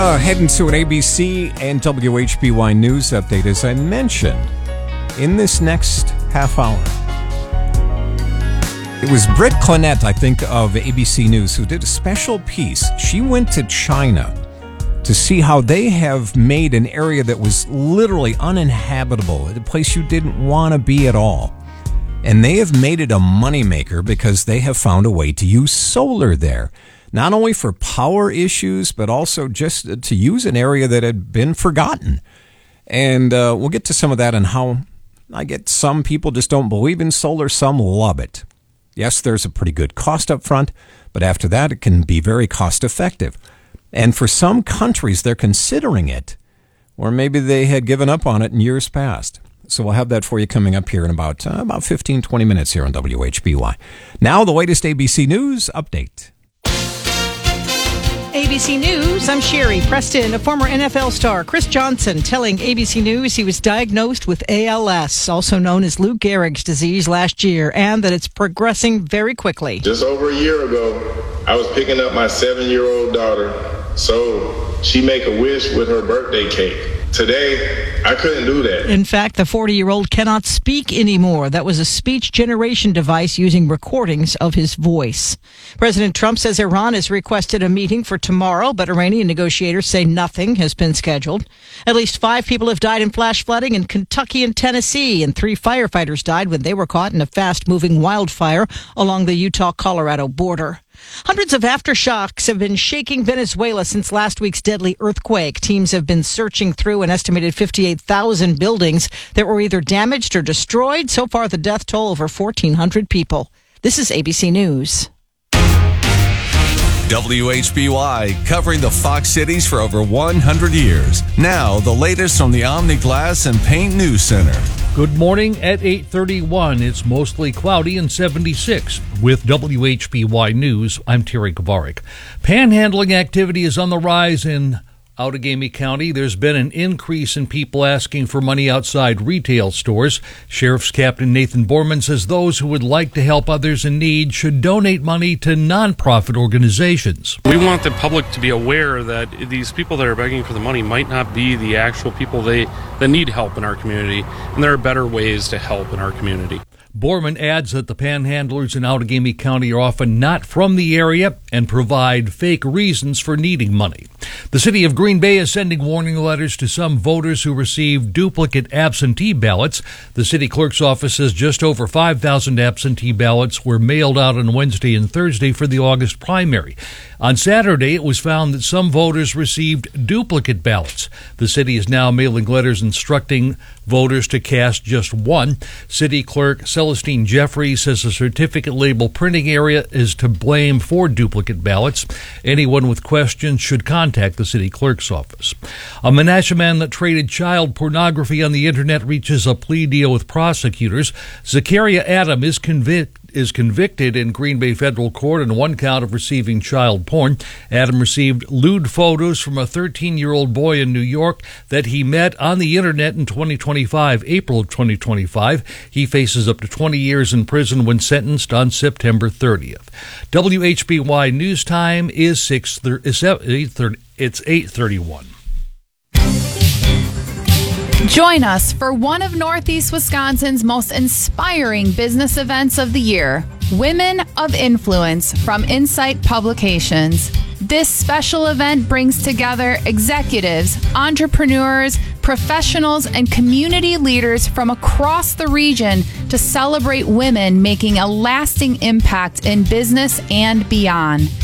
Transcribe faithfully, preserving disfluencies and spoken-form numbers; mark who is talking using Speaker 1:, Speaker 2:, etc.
Speaker 1: uh, head into an A B C and W H B Y news update, as I mentioned, in this next half hour. It was Britt Clonette, I think, of A B C News, who did a special piece. She went to China to see how they have made an area that was literally uninhabitable, a place you didn't want to be at all. And they have made it a moneymaker because they have found a way to use solar there. Not only for power issues, but also just to use an area that had been forgotten. And uh, we'll get to some of that and how I get some people just don't believe in solar, some love it. Yes, there's a pretty good cost up front, but after that, it can be very cost effective. And for some countries, they're considering it, or maybe they had given up on it in years past. So we'll have that for you coming up here in about, uh, about fifteen, twenty minutes here on W H B Y. Now, the latest A B C News update.
Speaker 2: A B C News, I'm Sherry Preston. A former N F L star, Chris Johnson, telling A B C News he was diagnosed with A L S, also known as Lou Gehrig's disease, last year, and that it's progressing very quickly.
Speaker 3: Just over a year ago, I was picking up my seven-year-old daughter, so she make a wish with her birthday cake. Today, I couldn't do that.
Speaker 2: In fact, the forty-year-old cannot speak anymore. That was a speech generation device using recordings of his voice. President Trump says Iran has requested a meeting for tomorrow, but Iranian negotiators say nothing has been scheduled. At least five people have died in flash flooding in Kentucky and Tennessee, and three firefighters died when they were caught in a fast-moving wildfire along the Utah-Colorado border. Hundreds of aftershocks have been shaking Venezuela since last week's deadly earthquake. Teams have been searching through an estimated fifty-eight thousand buildings that were either damaged or destroyed. So far, the death toll over fourteen hundred people. This is A B C News.
Speaker 4: W H B Y, covering the Fox cities for over one hundred years. Now, the latest from the Omni Glass and Paint News Center.
Speaker 5: Good morning at eight thirty-one. It's mostly cloudy and seventy-six. With W H B Y News, I'm Terry Kavarik. Panhandling activity is on the rise in Outagamie County. There's been an increase in people asking for money outside retail stores. Sheriff's Captain Nathan Borman says those who would like to help others in need should donate money to nonprofit organizations.
Speaker 6: We want the public to be aware that these people that are begging for the money might not be the actual people they, that need help in our community, and there are better ways to help in our community.
Speaker 5: Borman adds that the panhandlers in Outagamie County are often not from the area and provide fake reasons for needing money. The city of Green Bay is sending warning letters to some voters who received duplicate absentee ballots. The city clerk's office says just over five thousand absentee ballots were mailed out on Wednesday and Thursday for the August primary. On Saturday, it was found that some voters received duplicate ballots. The city is now mailing letters instructing voters to cast just one. City Clerk Celestine Jeffries says the certificate label printing area is to blame for duplicate ballots. Anyone with questions should contact the city clerk's office. A Menasha man that traded child pornography on the internet reaches a plea deal with prosecutors. Zachariah Adam is convicted. is convicted in Green Bay Federal Court on one count of receiving child porn. Adam received lewd photos from a thirteen-year-old boy in New York that he met on the internet in twenty twenty-five, April of twenty twenty-five. He faces up to twenty years in prison when sentenced on September thirtieth. W H B Y News Time is six thirty. It's eight thirty-one.
Speaker 7: Join us for one of Northeast Wisconsin's most inspiring business events of the year, Women of Influence from Insight Publications. This special event brings together executives, entrepreneurs, professionals, and community leaders from across the region to celebrate women making a lasting impact in business and beyond.